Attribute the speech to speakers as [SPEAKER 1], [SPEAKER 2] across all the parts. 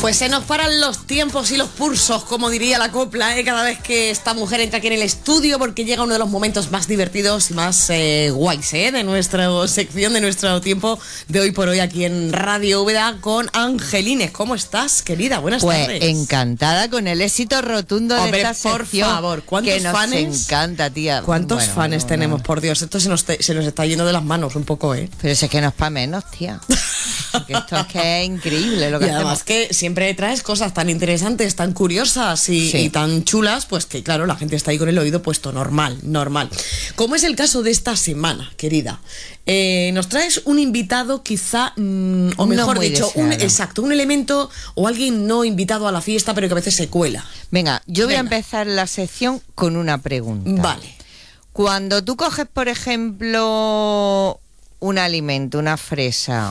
[SPEAKER 1] Pues se nos paran los tiempos y los pulsos, como diría la copla, cada vez que esta mujer entra aquí en el estudio, porque llega uno de los momentos más divertidos y más guays de nuestra sección, de nuestro tiempo de hoy por hoy aquí en Radio Úbeda con Angelines. ¿Cómo estás, querida? Buenas tardes.
[SPEAKER 2] Pues encantada con el éxito rotundo de esta sección.
[SPEAKER 1] Por favor, ¿cuántos
[SPEAKER 2] que nos
[SPEAKER 1] fans?
[SPEAKER 2] Encanta, tía.
[SPEAKER 1] ¿Cuántos fans tenemos? Por Dios, esto se nos está yendo de las manos un poco,
[SPEAKER 2] Pero si es que no es para menos, tía. Porque esto es que es increíble lo que hacemos.
[SPEAKER 1] Además que siempre traes cosas tan interesantes, tan curiosas y tan chulas, pues que claro, la gente está ahí con el oído puesto, normal. Como es el caso de esta semana, querida. Nos traes un invitado quizá, o mejor dicho, un elemento o alguien no invitado a la fiesta, pero que a veces se cuela.
[SPEAKER 2] Venga, yo voy a empezar la sección con una pregunta.
[SPEAKER 1] Vale.
[SPEAKER 2] Cuando tú coges, por ejemplo, un alimento, una fresa,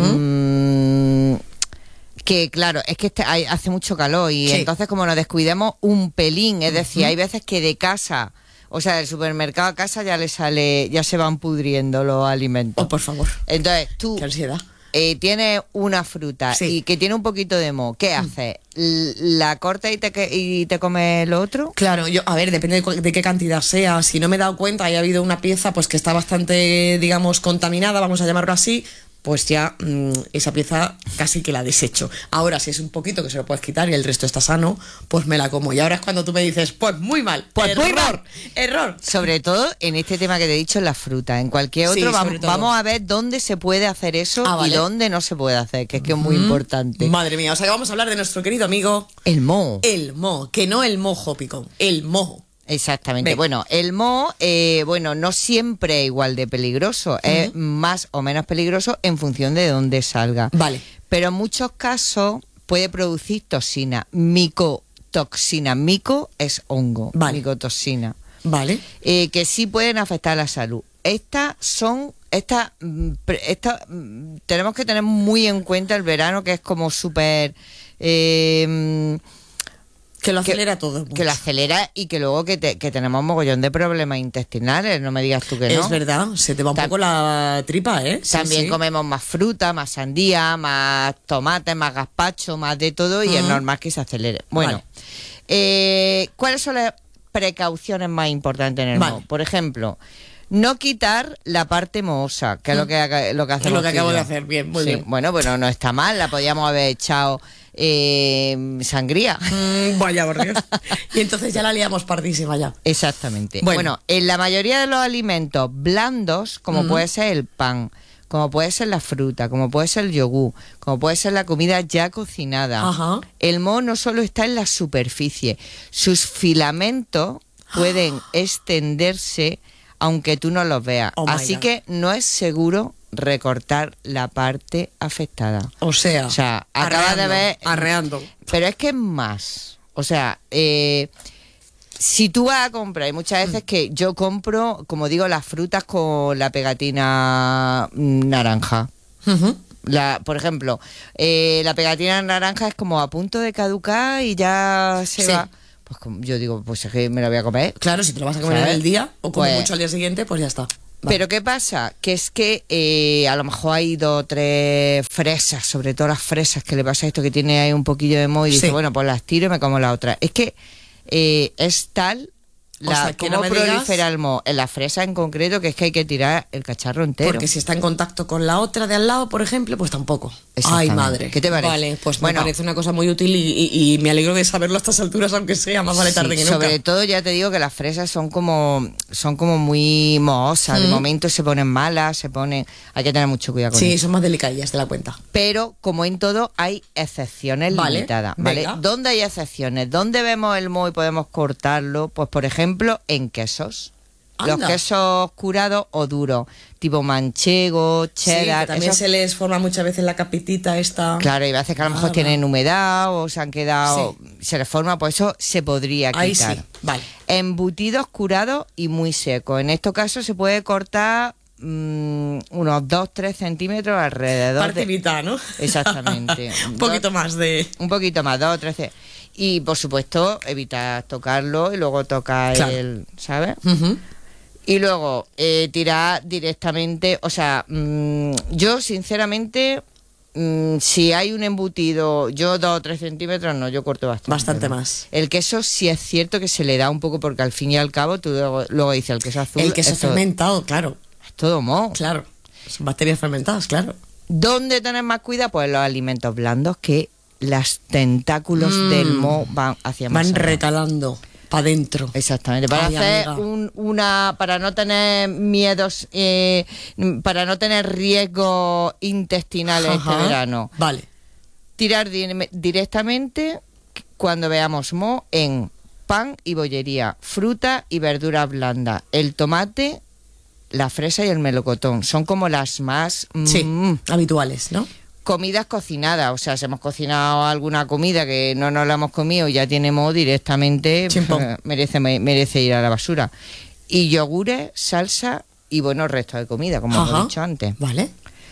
[SPEAKER 2] que claro, es que hace mucho calor y entonces como nos descuidemos un pelín, es decir, hay veces que de casa, o sea, del supermercado a casa ya se van pudriendo los alimentos.
[SPEAKER 1] Oh, por favor.
[SPEAKER 2] Entonces tú...
[SPEAKER 1] Qué ansiedad.
[SPEAKER 2] Tienes una fruta y que tiene un poquito de moho, ¿qué haces? ¿La cortas y te comes lo otro?
[SPEAKER 1] Claro, a ver, depende de qué cantidad sea. Si no me he dado cuenta y ha habido una pieza pues que está bastante, digamos, contaminada, vamos a llamarlo así, pues ya esa pieza casi que la desecho. Ahora, si es un poquito que se lo puedes quitar y el resto está sano, pues me la como. Y ahora es cuando tú me dices, pues muy mal, error.
[SPEAKER 2] Sobre todo en este tema que te he dicho, en la fruta. En cualquier otro vamos a ver dónde se puede hacer eso y dónde no se puede hacer, que es que es muy importante.
[SPEAKER 1] Madre mía, o sea que vamos a hablar de nuestro querido amigo...
[SPEAKER 2] El moho.
[SPEAKER 1] El moho, que no el mojo, picón, el moho.
[SPEAKER 2] Exactamente.
[SPEAKER 1] Venga.
[SPEAKER 2] Bueno, el moho, no siempre es igual de peligroso, es más o menos peligroso en función de dónde salga.
[SPEAKER 1] Vale.
[SPEAKER 2] Pero en muchos casos puede producir toxina, micotoxina. Mico es hongo, micotoxina.
[SPEAKER 1] Vale.
[SPEAKER 2] Que sí pueden afectar a la salud. Estas tenemos que tener muy en cuenta el verano, que es como súper...
[SPEAKER 1] Que lo acelera todo mucho.
[SPEAKER 2] Que lo acelera y que luego que tenemos un mogollón de problemas intestinales, no me digas tú que no.
[SPEAKER 1] Es verdad, se te va un poco la tripa,
[SPEAKER 2] También comemos más fruta, más sandía, más tomates, más gazpacho, más de todo y es normal que se acelere. Bueno, ¿cuáles son las precauciones más importantes en el moho? Por ejemplo, no quitar la parte mohosa, que es lo que hacemos.
[SPEAKER 1] Es lo que acabo de hacer, bien, muy bien.
[SPEAKER 2] Bueno, no está mal, la podíamos haber echado... sangría.
[SPEAKER 1] Vaya, por Dios. Y entonces ya la liamos pardísima ya.
[SPEAKER 2] Exactamente. Bueno, en la mayoría de los alimentos blandos, como puede ser el pan, como puede ser la fruta, como puede ser el yogur, como puede ser la comida ya cocinada, el moho no solo está en la superficie, sus filamentos pueden extenderse aunque tú no los veas. Así que no es seguro recortar la parte afectada.
[SPEAKER 1] O sea,
[SPEAKER 2] acaba de ver...
[SPEAKER 1] Arreando.
[SPEAKER 2] Pero es que es más. O sea, si tú vas a comprar, hay muchas veces que yo compro, como digo, las frutas con la pegatina naranja. Por ejemplo, la pegatina naranja es como a punto de caducar y ya se va... Pues yo digo, pues es que me la voy a comer.
[SPEAKER 1] Claro, si te lo vas a comer en el día o como mucho al día siguiente, pues ya está. Vale.
[SPEAKER 2] Pero ¿qué pasa? Que es que a lo mejor hay 2 o 3 fresas, sobre todo las fresas, que le pasa esto, que tiene ahí un poquillo de moho y dice, bueno, pues las tiro y me como la otra. Es que es tal cómo prolifera el moho en la fresa en concreto, que es que hay que tirar el cacharro entero.
[SPEAKER 1] Porque si está en contacto con la otra de al lado, por ejemplo, pues tampoco. Ay, madre.
[SPEAKER 2] ¿Qué te parece?
[SPEAKER 1] Vale, pues me parece una cosa muy útil y me alegro de saberlo a estas alturas, aunque sea más vale tarde que nunca.
[SPEAKER 2] Sobre todo ya te digo que las fresas son como muy mohosas, de momento se ponen malas, hay que tener mucho cuidado con eso.
[SPEAKER 1] Sí, son más delicadillas de la cuenta.
[SPEAKER 2] Pero como en todo hay excepciones limitadas, ¿vale? ¿Dónde hay excepciones? ¿Dónde vemos el moho y podemos cortarlo? Pues por ejemplo en quesos. Los quesos curados o duros, tipo manchego, cheddar.
[SPEAKER 1] Sí, que también se les forma muchas veces la capitita esta.
[SPEAKER 2] Claro, y a veces que a lo mejor tienen humedad o se han quedado, se les forma, pues eso se podría quitar.
[SPEAKER 1] Ahí sí, vale.
[SPEAKER 2] Embutidos curados y muy secos. En estos casos se puede cortar unos 2-3 centímetros alrededor.
[SPEAKER 1] Parte mitad, ¿no?
[SPEAKER 2] Exactamente.
[SPEAKER 1] Un poquito más, 2 o
[SPEAKER 2] 3. Y por supuesto, evitar tocarlo y luego tocar el, ¿sabes? Y luego tirar directamente, o sea, yo sinceramente si hay un embutido, yo 2 o 3 centímetros, no, yo corto
[SPEAKER 1] bastante más.
[SPEAKER 2] El queso sí es cierto que se le da un poco, porque al fin y al cabo, tú luego dices el queso azul.
[SPEAKER 1] El queso fermentado, claro.
[SPEAKER 2] Es todo moho.
[SPEAKER 1] Claro, son bacterias fermentadas, claro.
[SPEAKER 2] ¿Dónde tener más cuidado? Pues los alimentos blandos, que los tentáculos del moho van hacia más
[SPEAKER 1] van
[SPEAKER 2] allá.
[SPEAKER 1] Recalando para adentro.
[SPEAKER 2] Exactamente, para hacer para no tener miedos, para no tener riesgos intestinales este verano.
[SPEAKER 1] Vale.
[SPEAKER 2] Tirar directamente, cuando veamos moho, en pan y bollería, fruta y verduras blandas, el tomate, la fresa y el melocotón. Son como las más
[SPEAKER 1] habituales, ¿no?
[SPEAKER 2] Comidas cocinadas, o sea, si hemos cocinado alguna comida que no nos la hemos comido y ya tiene moho, directamente merece ir a la basura. Y yogures, salsa y buenos restos de comida, como hemos dicho antes.
[SPEAKER 1] Vale.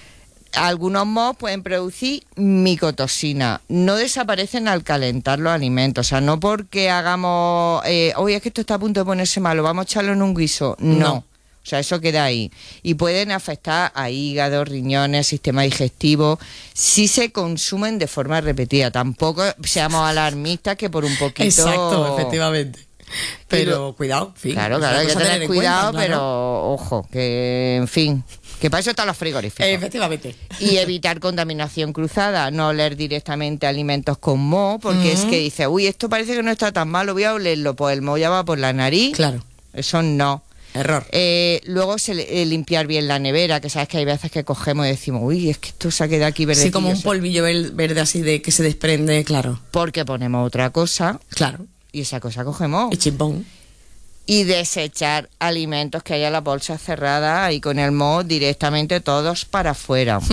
[SPEAKER 2] Algunos mohos pueden producir micotoxina. No desaparecen al calentar los alimentos. O sea, no porque hagamos... oye, es que esto está a punto de ponerse malo, vamos a echarlo en un guiso. No. O sea, eso queda ahí. Y pueden afectar a hígado, riñones, sistema digestivo, si se consumen de forma repetida. Tampoco seamos alarmistas, que por un poquito...
[SPEAKER 1] Exacto, efectivamente. Pero cuidado, en fin.
[SPEAKER 2] Claro, hay que tener cuidado, pero ojo, que en fin, que para eso están los frigoríficos.
[SPEAKER 1] Efectivamente.
[SPEAKER 2] Y evitar contaminación cruzada, no oler directamente alimentos con moho, porque es que dice, uy, esto parece que no está tan malo, voy a olerlo, pues el moho ya va por la nariz.
[SPEAKER 1] Claro.
[SPEAKER 2] Eso no.
[SPEAKER 1] Error.
[SPEAKER 2] Luego limpiar bien la nevera, que sabes que hay veces que cogemos y decimos, uy, es que esto se ha quedado aquí verde.
[SPEAKER 1] Sí, como un polvillo verde así de que se desprende, claro.
[SPEAKER 2] Porque ponemos otra cosa.
[SPEAKER 1] Claro.
[SPEAKER 2] Y esa cosa cogemos.
[SPEAKER 1] Y chimpón.
[SPEAKER 2] Y desechar alimentos que haya la bolsa cerrada y con el moho directamente todos para afuera.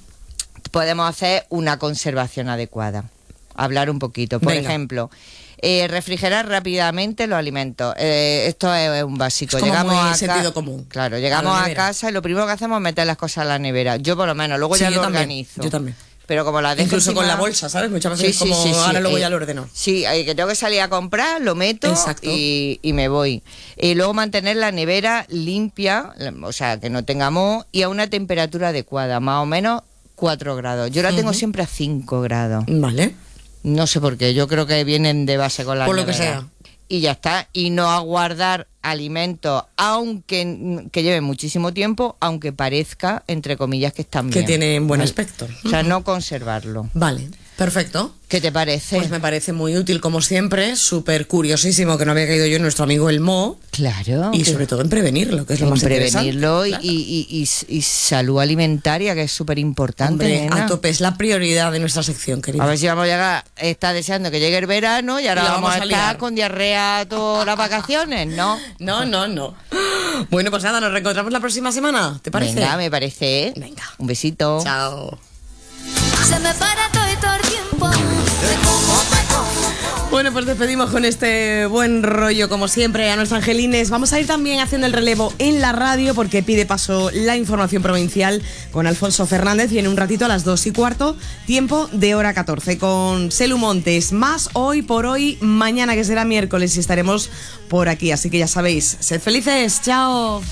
[SPEAKER 2] Podemos hacer una conservación adecuada. Hablar un poquito. Por ejemplo... refrigerar rápidamente los alimentos. Esto es un básico.
[SPEAKER 1] Es como llegamos sentido común.
[SPEAKER 2] Claro, llegamos a casa y lo primero que hacemos es meter las cosas a la nevera. Yo por lo menos, luego ya lo organizo.
[SPEAKER 1] Yo también.
[SPEAKER 2] Pero como la dejo
[SPEAKER 1] incluso con la bolsa, ¿sabes? Muchas veces ahora luego ya lo ordeno.
[SPEAKER 2] Sí, que tengo que salir a comprar, lo meto y me voy. Y luego mantener la nevera limpia, o sea, que no tenga moho, y a una temperatura adecuada, más o menos 4 grados. Yo la tengo siempre a 5 grados.
[SPEAKER 1] Vale.
[SPEAKER 2] No sé por qué, yo creo que vienen de base con la nevera.
[SPEAKER 1] Por lo que sea.
[SPEAKER 2] Y ya está, y no aguardar alimentos, aunque que lleven muchísimo tiempo, aunque parezca, entre comillas, que están bien.
[SPEAKER 1] Que tienen buen aspecto.
[SPEAKER 2] O sea, no conservarlo.
[SPEAKER 1] Vale, perfecto.
[SPEAKER 2] ¿Qué te parece?
[SPEAKER 1] Pues me parece muy útil, como siempre, súper curiosísimo que no había caído yo en nuestro amigo el moho.
[SPEAKER 2] Claro.
[SPEAKER 1] Y sobre todo en prevenirlo, que es lo más interesante.
[SPEAKER 2] Prevenirlo y salud alimentaria, que es súper importante.
[SPEAKER 1] A tope, es la prioridad de nuestra sección, querida.
[SPEAKER 2] A ver si vamos a llegar, está deseando que llegue el verano y ahora vamos a estar con diarrea todas las vacaciones, ¿no?
[SPEAKER 1] No. Bueno, pues nada, nos reencontramos la próxima semana, ¿te parece?
[SPEAKER 2] Venga, me parece.
[SPEAKER 1] Venga.
[SPEAKER 2] Un besito.
[SPEAKER 1] Chao.
[SPEAKER 3] Se me para todo el tiempo.
[SPEAKER 1] Bueno, pues despedimos con este buen rollo, como siempre, a nuestros angelines. Vamos a ir también haciendo el relevo en la radio, porque pide paso la información provincial con Alfonso Fernández, y en un ratito a las 2:15, tiempo de hora 14, con Selu Montes. Más hoy por hoy, mañana que será miércoles, y estaremos por aquí. Así que ya sabéis, sed felices. ¡Chao!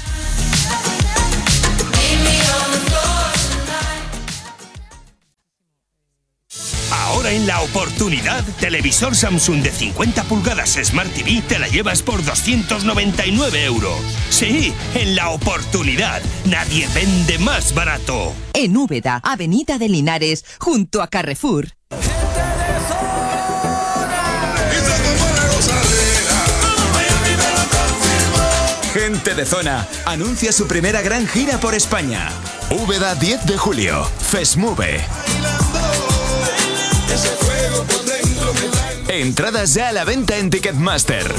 [SPEAKER 4] Ahora en La Oportunidad, televisor Samsung de 50 pulgadas Smart TV te la llevas por 299 euros. Sí, en La Oportunidad, nadie vende más barato.
[SPEAKER 5] En Úbeda, Avenida de Linares, junto a Carrefour.
[SPEAKER 6] Gente de Zona anuncia su primera gran gira por España. Úbeda 10 de julio, FESMUVE. Entradas ya a la venta en Ticketmaster.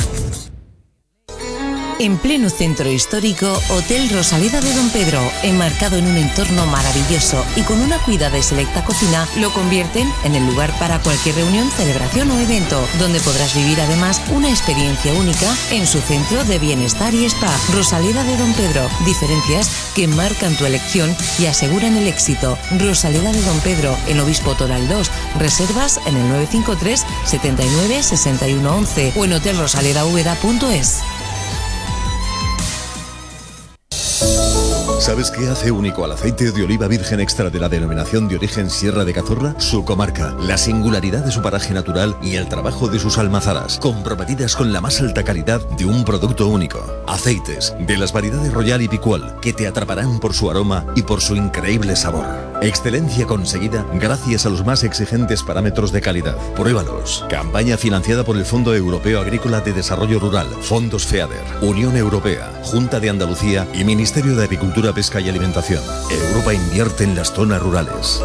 [SPEAKER 7] En pleno centro histórico, Hotel Rosaleda de Don Pedro, enmarcado en un entorno maravilloso y con una cuidada y selecta cocina, lo convierten en el lugar para cualquier reunión, celebración o evento, donde podrás vivir además una experiencia única en su centro de bienestar y spa. Rosaleda de Don Pedro, diferencias que marcan tu elección y aseguran el éxito. Rosaleda de Don Pedro, en Obispo Toral 2, reservas en el 953 79 61 11 o en hotelrosaledaveda.es.
[SPEAKER 8] ¿Sabes qué hace único al aceite de oliva virgen extra de la denominación de origen Sierra de Cazorla? Su comarca, la singularidad de su paraje natural y el trabajo de sus almazaras, comprometidas con la más alta calidad de un producto único. Aceites de las variedades Royal y Picual, que te atraparán por su aroma y por su increíble sabor. Excelencia conseguida gracias a los más exigentes parámetros de calidad. Pruébalos. Campaña financiada por el Fondo Europeo Agrícola de Desarrollo Rural, Fondos FEADER, Unión Europea, Junta de Andalucía y Ministerio de Agricultura, Pesca y Alimentación. Europa invierte en las zonas rurales.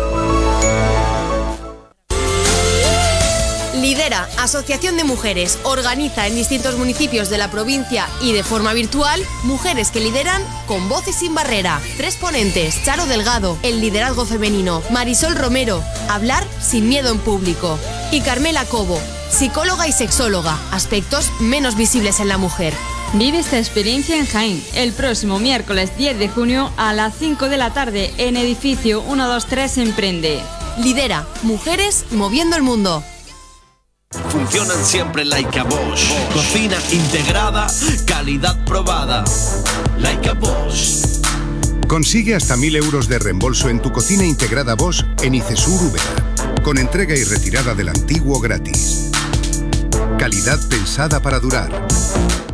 [SPEAKER 9] Lidera, Asociación de Mujeres, organiza en distintos municipios de la provincia y de forma virtual Mujeres que lideran con Voces sin Barrera. 3 ponentes: Charo Delgado, el liderazgo femenino; Marisol Romero, hablar sin miedo en público; y Carmela Cobo, psicóloga y sexóloga, aspectos menos visibles en la mujer.
[SPEAKER 10] Vive esta experiencia en Jaén el próximo miércoles 10 de junio a las 5 de la tarde en edificio 123 Emprende.
[SPEAKER 9] Lidera, Mujeres moviendo el mundo.
[SPEAKER 11] Funcionan siempre like a Bosch. Cocina integrada, calidad probada. Like a Bosch.
[SPEAKER 12] Consigue hasta 1.000 euros de reembolso en tu cocina integrada Bosch en Icesur Úbeda, con entrega y retirada del antiguo gratis. Calidad pensada para durar.